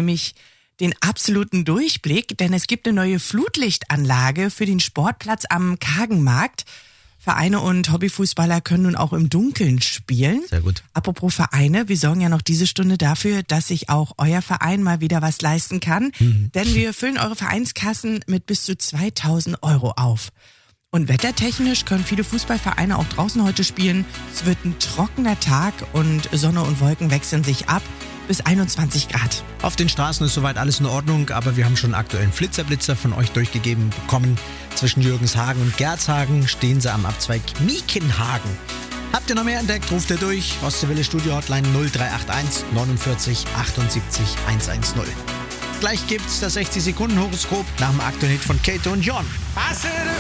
nämlich den absoluten Durchblick, denn es gibt eine neue Flutlichtanlage für den Sportplatz am Kagenmarkt. Vereine und Hobbyfußballer können nun auch im Dunkeln spielen. Sehr gut. Apropos Vereine, wir sorgen ja noch diese Stunde dafür, dass sich auch euer Verein mal wieder was leisten kann. Denn wir füllen eure Vereinskassen mit bis zu 2.000 Euro auf. Und wettertechnisch können viele Fußballvereine auch draußen heute spielen. Es wird ein trockener Tag und Sonne und Wolken wechseln sich ab bis 21 Grad. Auf den Straßen ist soweit alles in Ordnung, aber wir haben schon aktuellen Flitzer von euch durchgegeben bekommen. Zwischen Jürgenshagen und Gerzhagen stehen sie am Abzweig Miekenhagen. Habt ihr noch mehr entdeckt, ruft ihr durch. Ostseewelle Studio Hotline 0381 49 78 110. Gleich gibt's das 60-Sekunden-Horoskop nach dem aktuellen Hit von Kato und John.